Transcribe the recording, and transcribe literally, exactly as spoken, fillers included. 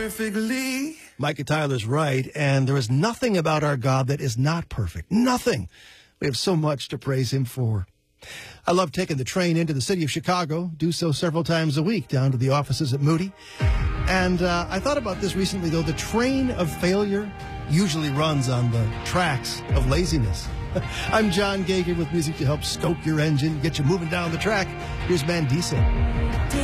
perfectly. Micah Tyler's right, and there is nothing about our God that is not perfect. Nothing. We have so much to praise him for. I love taking the train into the city of Chicago, do so several times a week, down to the offices at Moody. And uh, I thought about this recently, though. The train of failure usually runs on the tracks of laziness. I'm John Gager with music to help stoke your engine, get you moving down the track. Here's Mandisa.